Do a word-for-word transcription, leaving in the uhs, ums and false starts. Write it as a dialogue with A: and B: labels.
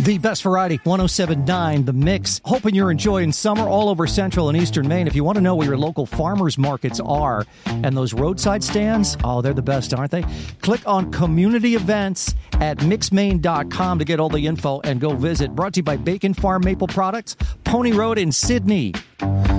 A: The best variety, one oh seven point nine The Mix. Hoping you're enjoying summer all over central and eastern Maine. If you want to know where your local farmers markets are and those roadside stands, oh, they're the best, aren't they? Click on community events at mix maine dot com to get all the info and go visit. Brought to you by Bacon Farm Maple Products, Pony Road in Sydney.